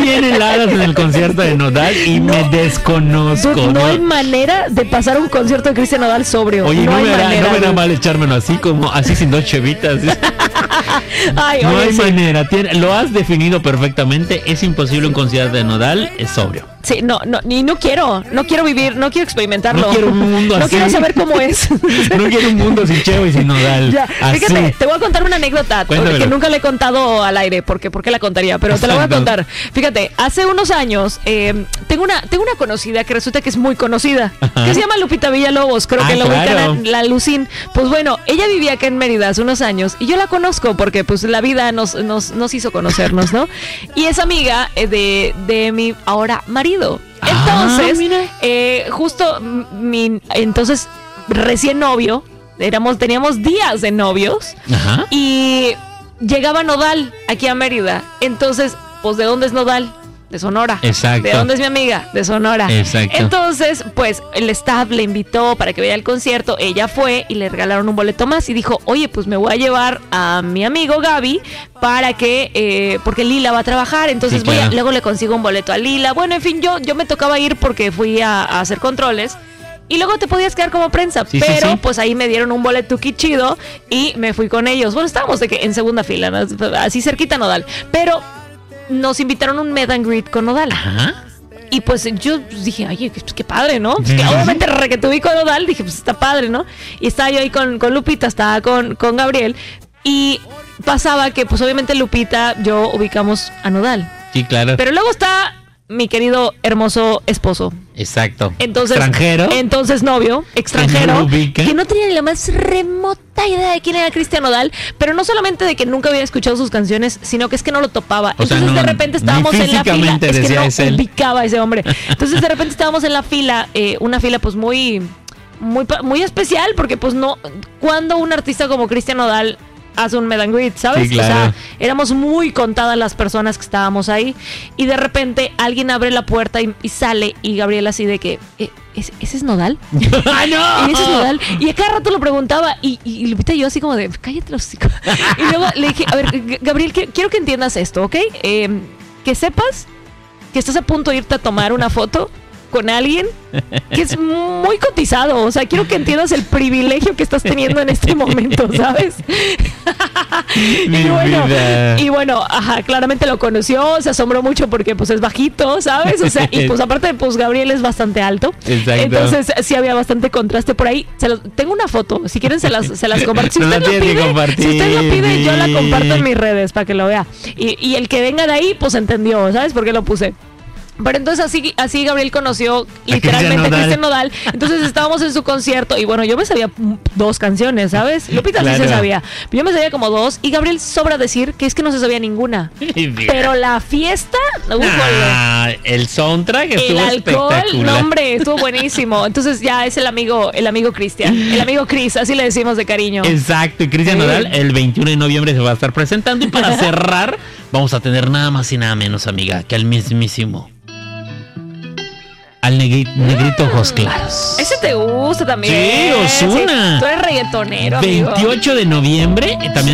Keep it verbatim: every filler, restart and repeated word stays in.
bien heladas en el concierto de Nodal y no, me desconozco. No, no hay manera de pasar un concierto de Cristian Nodal sobrio. Oye, no, no, hay me, manera, da, no me da ¿no? mal echármelo así como, así sin dos chevitas. Ay, no oye, hay sí. manera, tiene, lo has definido perfectamente. Es imposible un concierto de Nodal, es sobrio. Sí, no, no, ni no quiero, no quiero vivir, no quiero experimentarlo. No quiero un mundo no así. No quiero saber cómo es. No quiero un mundo sin Cheo y sin Nodal. Ya, así. Fíjate, te voy a contar una anécdota Cuéntamelo. que nunca le he contado al aire, porque ¿por qué la contaría? Pero te la voy a contar. Fíjate, hace unos años eh, tengo una tengo una conocida que resulta que es muy conocida, Ajá. que se llama Lupita Villalobos, creo ah, que lo claro. ubican la Lucín. Pues bueno, ella vivía acá en Mérida hace unos años y yo la conozco porque pues la vida nos, nos, nos hizo conocernos, ¿no? Y es amiga eh, de, de mi ahora marido. Entonces, ah, eh, justo mi entonces recién novio, éramos, teníamos días de novios. Ajá. Y llegaba Nodal aquí a Mérida. Entonces, pues ¿de dónde es Nodal? De Sonora. Exacto. ¿De dónde es mi amiga? De Sonora. Exacto. Entonces, pues el staff le invitó para que vaya al concierto. Ella fue y le regalaron un boleto más y dijo, oye, pues me voy a llevar a mi amigo Gaby para que, eh, porque Lila va a trabajar. Entonces sí, voy a, luego le consigo un boleto a Lila. Bueno, en fin, yo, yo me tocaba ir porque fui a, a hacer controles. Y luego te podías quedar como prensa, sí, pero sí, sí. pues ahí me dieron un boletuki chido y me fui con ellos. Bueno, estábamos de que en segunda fila, ¿no? Así cerquita Nodal. Pero nos invitaron a un meet and greet con Nodal. Ajá. Y pues yo dije, ay, qué, qué padre, ¿no? Pues que obviamente re que ubico a Nodal, dije, pues está padre, ¿no? Y estaba yo ahí con, con Lupita, estaba con, con Gabriel. Y pasaba que, pues obviamente Lupita, yo ubicamos a Nodal. Sí, claro. Pero luego está mi querido hermoso esposo. Exacto. Entonces, extranjero. Entonces novio, extranjero, que, que no tenía ni la más remota idea de quién era Cristian Nodal, pero no solamente de que nunca había escuchado sus canciones, sino que es que no lo topaba. O Entonces sea, no, de repente estábamos en la fila, es que no es ubicaba a ese hombre. Entonces de repente estábamos en la fila, eh, una fila pues muy, muy, muy especial, porque pues no, cuando un artista como Cristian Nodal hace un meet and greet, ¿sabes? Sí, claro. O sea, éramos muy contadas las personas que estábamos ahí y de repente alguien abre la puerta y, y sale y Gabriel así de que eh, ¿ese, ¿ese es Nodal? ¡Ay, no! Y ese es Nodal. Y a cada rato lo preguntaba y, y, y Lupita y yo así como de, cállate los hocico. Y luego le dije, a ver, Gabriel, que, quiero que entiendas esto, ¿ok? Eh, que sepas que estás a punto de irte a tomar una foto con alguien que es muy cotizado. O sea, quiero que entiendas el privilegio que estás teniendo en este momento, ¿sabes? y bueno, vida. y bueno, ajá, claramente lo conoció, se asombró mucho porque pues es bajito, ¿sabes? O sea, y pues aparte, pues Gabriel es bastante alto. Exacto. Entonces sí había bastante contraste por ahí. Se los, tengo una foto, si quieren se las, se las comparto. Si usted, la lo pide, si usted lo pide, yo la comparto en mis redes para que lo vea. Y, y el que venga de ahí, pues entendió, ¿sabes? Por qué lo puse. Pero entonces así, así Gabriel conoció literalmente a Cristian Nodal. Entonces estábamos en su concierto y bueno, yo me sabía dos canciones, ¿sabes? Lupita claro. sí se sabía, pero yo me sabía como dos y Gabriel sobra decir que es que no se sabía ninguna. Pero la fiesta, nah, el soundtrack estuvo el alcohol, espectacular. No, hombre, estuvo buenísimo. Entonces ya es el amigo, el amigo Cristian, el amigo Chris, así le decimos de cariño. Exacto, y Cristian sí. Nodal el veintiuno de noviembre se va a estar presentando y para cerrar vamos a tener nada más y nada menos, amiga, que al mismísimo al negrito, negrito ojos claros. Ese te gusta también. Sí, Ozuna. Sí, tú eres reggaetonero, veintiocho amigo. de noviembre, también